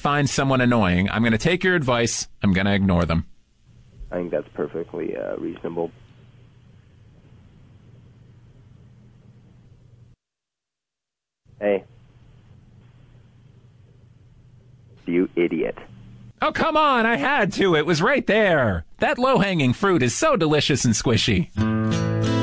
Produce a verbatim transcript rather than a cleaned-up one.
find someone annoying, I'm going to take your advice. I'm going to ignore them. I think that's perfectly uh, reasonable. Hey. You idiot. Oh, come on. I had to. It was right there. That low-hanging fruit is so delicious and squishy.